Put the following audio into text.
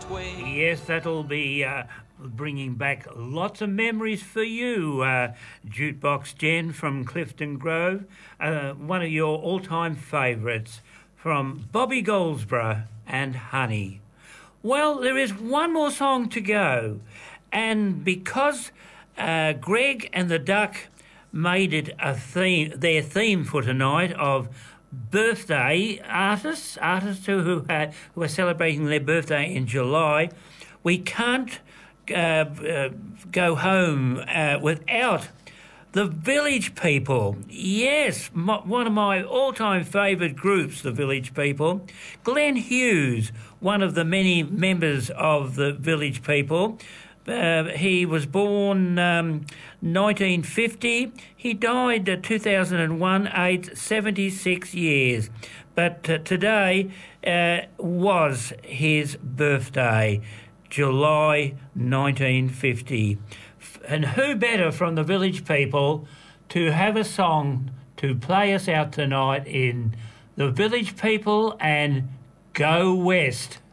twig. Yes, that'll be bringing back lots of memories for you, Jukebox Jen from Clifton Grove, one of your all-time favourites from Bobby Goldsborough and Honey. Well, there is one more song to go, and because Greg and the Duck made it their theme for tonight of birthday artists who are celebrating their birthday in July, we can't go home without the Village People. Yes, one of my all-time favourite groups, the Village People. Glenn Hughes, one of the many members of the Village People. He was born 1950. He died 2001, aged 76 years. But today was his birthday, July 1950. And who better from the Village People to have a song to play us out tonight in the Village People and Go West.